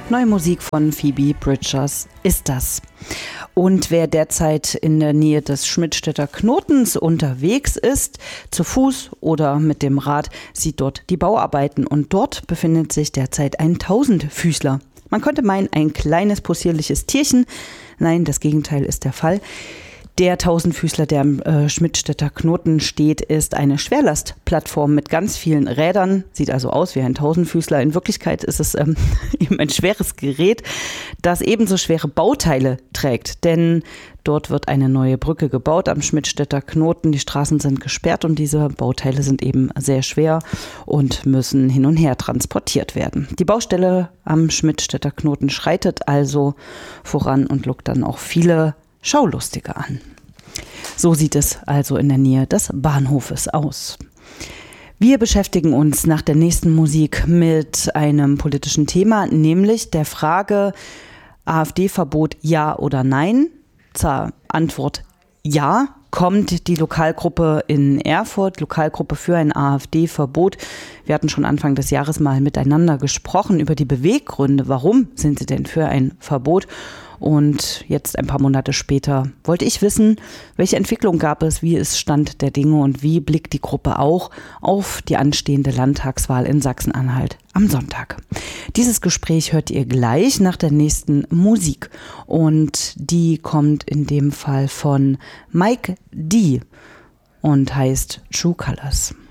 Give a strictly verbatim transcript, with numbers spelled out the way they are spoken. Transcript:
Neue Musik von Phoebe Bridgers ist das. Und wer derzeit in der Nähe des Schmidtstädter Knotens unterwegs ist, zu Fuß oder mit dem Rad, sieht dort die Bauarbeiten. Und dort befindet sich derzeit ein Tausendfüßler. Man könnte meinen, ein kleines possierliches Tierchen. Nein, das Gegenteil ist der Fall. Der Tausendfüßler, der am äh, Schmidtstädter Knoten steht, ist eine Schwerlastplattform mit ganz vielen Rädern. Sieht also aus wie ein Tausendfüßler. In Wirklichkeit ist es ähm, eben ein schweres Gerät, das ebenso schwere Bauteile trägt. Denn dort wird eine neue Brücke gebaut am Schmidtstädter Knoten. Die Straßen sind gesperrt und diese Bauteile sind eben sehr schwer und müssen hin und her transportiert werden. Die Baustelle am Schmidtstädter Knoten schreitet also voran und lockt dann auch viele Schaulustige an. So sieht es also in der Nähe des Bahnhofes aus. Wir beschäftigen uns nach der nächsten Musik mit einem politischen Thema, nämlich der Frage AfD-Verbot ja oder nein. Zur Antwort ja kommt die Lokalgruppe in Erfurt, Lokalgruppe für ein AfD-Verbot. Wir hatten schon Anfang des Jahres mal miteinander gesprochen über die Beweggründe. Warum sind sie denn für ein Verbot? Und jetzt ein paar Monate später wollte ich wissen, welche Entwicklung gab es, wie ist Stand der Dinge und wie blickt die Gruppe auch auf die anstehende Landtagswahl in Sachsen-Anhalt am Sonntag. Dieses Gespräch hört ihr gleich nach der nächsten Musik und die kommt in dem Fall von Mike D. und heißt True Colors.